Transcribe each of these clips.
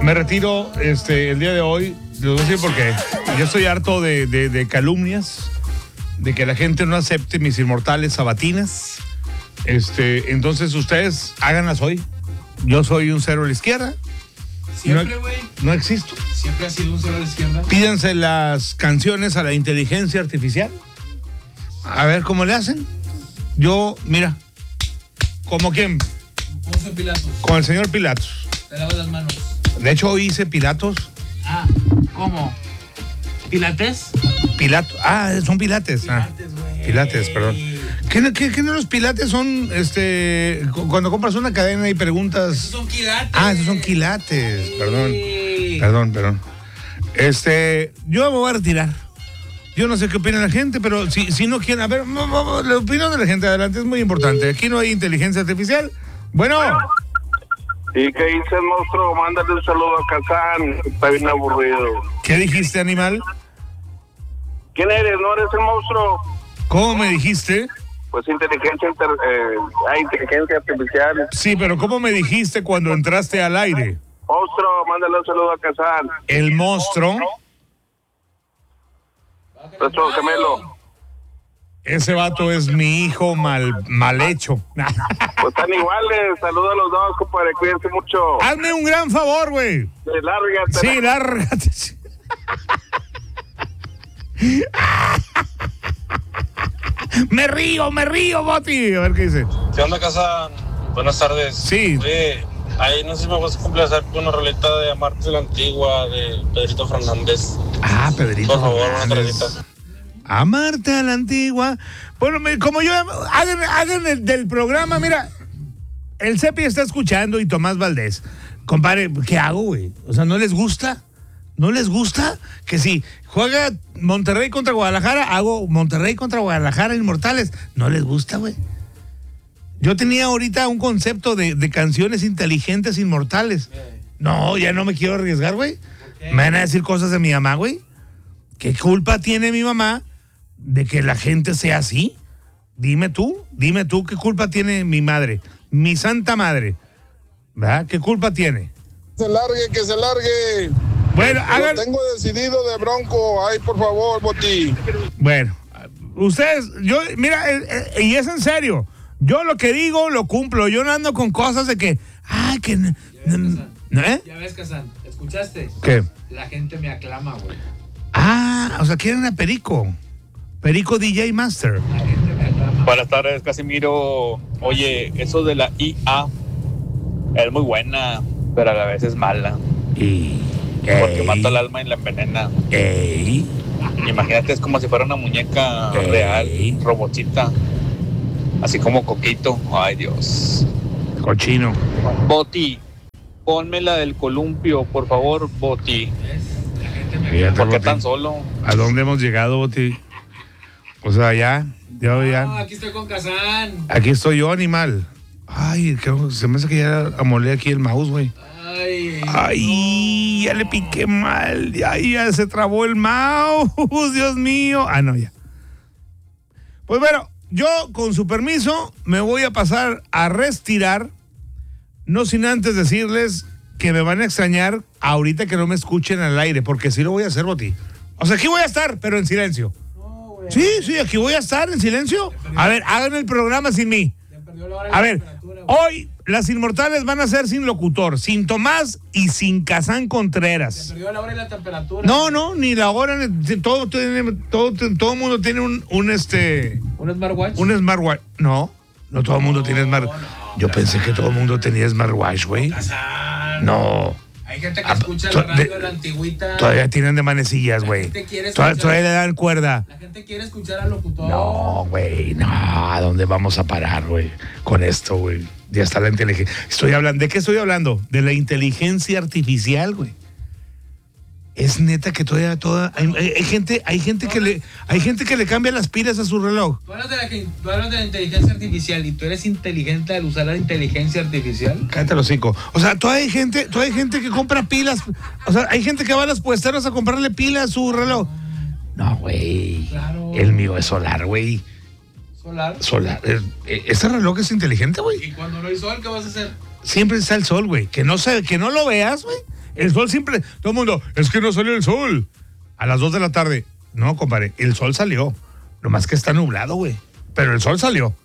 Me retiro el día de hoy. Les voy a decir por qué. Yo estoy harto de calumnias, de que la gente no acepte mis inmortales sabatinas. Entonces ustedes háganlas hoy. Yo soy un cero a la izquierda. Siempre, güey. No existo. Siempre ha sido un cero a la izquierda. Pídanse las canciones a la inteligencia artificial. A ver cómo le hacen. Yo, mira, ¿como quién? Ponce Pilatos. Con el señor Pilatos. Te lavas las manos. De hecho, hoy hice Pilatos. Ah, ¿cómo? ¿Pilates? Son pilates. Pilates, güey. Perdón. ¿Qué no los pilates son, cuando compras una cadena y preguntas? Esos son quilates. Esos son quilates. Sí. Perdón. Yo me voy a retirar. Yo no sé qué opina la gente, pero si no quieren, a ver, la opinión de la gente adelante es muy importante. Aquí no hay inteligencia artificial. Bueno. ¿Y qué dice el monstruo? Mándale un saludo a Kazán, está bien aburrido. ¿Qué dijiste, animal? ¿Quién eres? ¿No eres el monstruo? ¿Cómo me dijiste? Pues inteligencia artificial. Sí, pero ¿cómo me dijiste cuando entraste al aire? Monstruo, mándale un saludo a Kazán. El monstruo. Nuestro gemelo. Ese vato es mi hijo mal hecho. Pues están iguales, saludos a los dos, compadre, cuídense mucho. Hazme un gran favor, güey. Lárgate. Sí, lárgate. Me río, Boti. A ver qué dice. ¿Qué onda, Casa? Buenas tardes. Sí. Oye, ahí no sé si me vas a complacer con una roleta de Amarte la Antigua de Pedrito Fernández. Pedrito. Por favor, una Fernández. roleta. Amarte a la Antigua. Bueno, como yo, hagan del programa, mira, el Cepi está escuchando y Tomás Valdés. Compadre, ¿qué hago, güey? O sea, ¿no les gusta? ¿No les gusta? Que si juega Monterrey contra Guadalajara, hago Monterrey contra Guadalajara Inmortales. ¿No les gusta, güey? Yo tenía ahorita un concepto de canciones inteligentes inmortales. No, ya no me quiero arriesgar, güey. Me van a decir cosas de mi mamá, güey. ¿Qué culpa tiene mi mamá de que la gente sea así? Dime tú, ¿qué culpa tiene mi madre? Mi santa madre. ¿Verdad? ¿Qué culpa tiene? Que se largue. Bueno, Lo tengo decidido de Bronco. Ay, por favor, Boti. Bueno, ustedes, mira, y es en serio. Yo lo que digo, lo cumplo. Yo no ando con cosas de que, Ya ves, Kazán, ¿escuchaste? ¿Qué? La gente me aclama, güey. O sea, quieren a Perico DJ Master. La gente me aclama. Buenas tardes, Casimiro. Oye, eso de la IA es muy buena, pero a la vez es mala. Porque mata el alma y la envenena. Imagínate, es como si fuera una muñeca real, robotita. Así como Coquito. Ay, Dios. Cochino. Boti, ponme la del columpio, por favor, Boti. La gente me Fíjate, ¿Por qué Boti, tan solo? ¿A dónde hemos llegado, Boti? O sea, ya. No, aquí estoy con Kazán. Aquí estoy yo, animal. Ay, se me hace que ya amolé aquí el mouse, güey. Ay, ya le piqué mal. Ya se trabó el mouse. Dios mío. No, ya. Pues bueno, yo, con su permiso, me voy a pasar a retirar. No sin antes decirles que me van a extrañar ahorita que no me escuchen al aire, porque sí lo voy a hacer, Boti. O sea, aquí voy a estar, pero en silencio. Sí, aquí voy a estar en silencio. A ver, hagan el programa sin mí. A ver, hoy las inmortales van a ser sin locutor, sin Tomás y sin Kazán Contreras. Se perdió la hora y la temperatura. No, ni la hora, todo el mundo tiene un smartwatch. Un smartwatch. No todo el mundo tiene smartwatch. Yo pensé que todo el mundo tenía smartwatch, güey. No. Hay gente que escucha la radio de la antigüita. Todavía tienen de manecillas, güey. Todavía le dan cuerda. La gente quiere escuchar al locutor. No, güey, ¿a dónde vamos a parar, güey? Con esto, güey. Ya está la inteligencia. ¿De qué estoy hablando? De la inteligencia artificial, güey. Es neta que todavía hay gente que le cambia las pilas a su reloj. Tú hablas de la inteligencia artificial y tú eres inteligente al usar la inteligencia artificial. Cállate los hocico. O sea, todavía hay gente que compra pilas. O sea, hay gente que va a las puesteras a comprarle pilas a su reloj. No, güey. Claro. El mío es solar, güey. ¿Solar? ¿Ese reloj es inteligente, güey? ¿Y cuando no hay sol, qué vas a hacer? Siempre está el sol, güey. Que no lo veas, güey. El sol siempre, todo el mundo, es que no salió el sol. A las 2 de la tarde. No, compadre, el sol salió. Nomás que está nublado, güey. Pero el sol salió.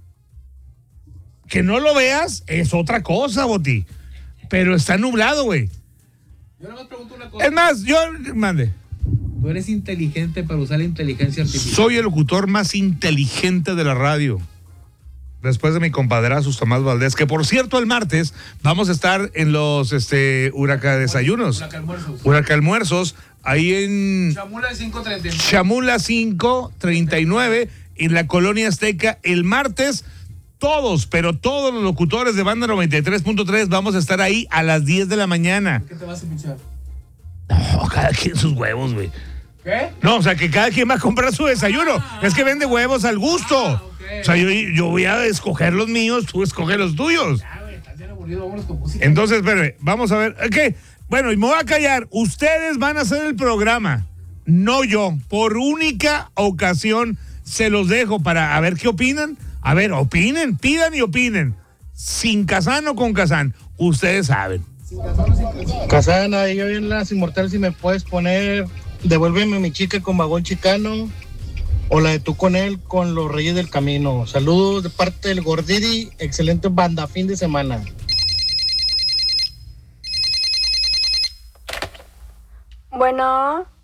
Que no lo veas es otra cosa, Boti. Pero está nublado, güey. Yo nada más pregunto una cosa. Es más, mande. Tú eres inteligente para usar la inteligencia artificial. Soy el locutor más inteligente de la radio. Después de mi compadrazo Tomás Valdés, que por cierto el martes vamos a estar en los Huraca Desayunos. Huraca Almuerzos, ahí en Chamula 539. Chamula 539, en la Colonia Azteca, el martes. Todos, pero todos los locutores de Banda 93.3 vamos a estar ahí a las 10 de la mañana. ¿Qué te vas a pinchar? No, cada quien sus huevos, güey. ¿Qué? No, o sea, que cada quien va a comprar su desayuno. Es que vende huevos al gusto. Okay. O sea, yo voy a escoger los míos, tú escoge los tuyos. Ya, güey, estás bien aburrido, vámonos con música. Entonces, espérame, vamos a ver. ¿Qué? Bueno, y me voy a callar. Ustedes van a hacer el programa, no yo. Por única ocasión se los dejo para a ver qué opinan. A ver, opinen, pidan y opinen. Sin Kazán o con Kazán, ustedes saben. Kazán, ahí yo en Las Inmortales, si me puedes poner Devuélveme mi chica con Vagón Chicano o la de Tú con él con Los Reyes del Camino. Saludos de parte del Gordidi, excelente banda, fin de semana. Bueno.